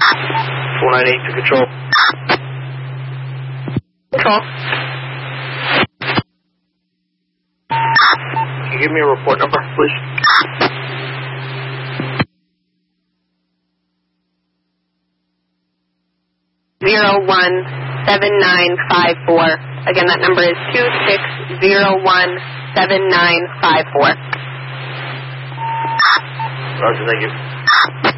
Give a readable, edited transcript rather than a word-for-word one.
498 to control. Control. Can you give me a report number, please? (017954). Again, that number is 26017954. Roger, thank you.